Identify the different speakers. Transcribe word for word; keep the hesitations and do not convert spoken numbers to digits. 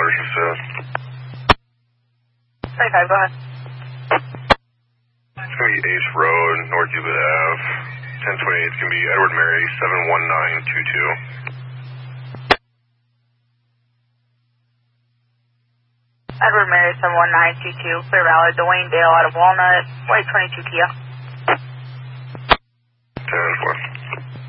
Speaker 1: Water Success.
Speaker 2: thirty-five, go ahead.
Speaker 1: It's going to be Ace Road, North Euclid Ave, ten twenty-eight. It's going to be Edward Mary, seven one nine two two.
Speaker 2: Edward Mary, seven one nine two two, clear valid, Dwayne Dale out of Walnut, white twenty-two Kia.